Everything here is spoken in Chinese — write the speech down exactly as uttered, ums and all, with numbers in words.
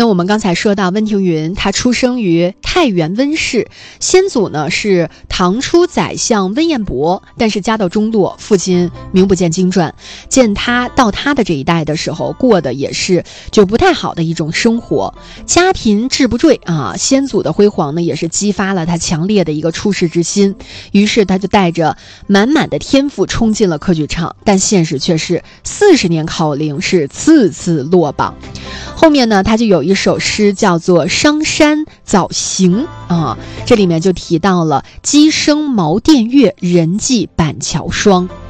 那我们刚才说到温庭筠，他出生于太原温氏，先祖呢是唐初宰相温彦博，但是家道中落，父亲名不见经传，见他到他的这一代的时候，过的也是就不太好的一种生活，家贫志不坠啊。先祖的辉煌呢，也是激发了他强烈的一个出世之心，于是他就带着满满的天赋冲进了科举场，但现实却是四十年考龄，是次次落榜。后面呢，他就有一首诗叫做《商山早行》啊，这里面就提到了鸡声茅店月，人迹板桥霜。